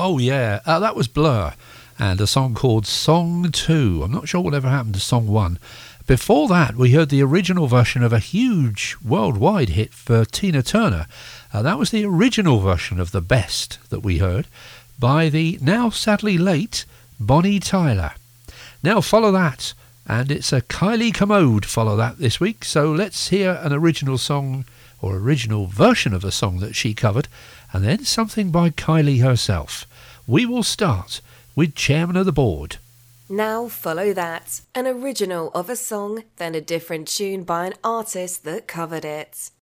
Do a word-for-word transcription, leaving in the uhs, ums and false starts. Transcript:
Oh, yeah. Uh, that was Blur and a song called Song two. I'm not sure whatever happened to Song one. Before that, we heard the original version of a huge worldwide hit for Tina Turner. Uh, that was the original version of The Best that we heard by the now sadly late Bonnie Tyler. Now follow that, and it's a Kylie Commode follow that this week, so let's hear an original song or original version of a song that she covered, and then something by Kylie herself. We will start with Chairman of the Board. Now follow that, an original of a song, then a different tune by an artist that covered it.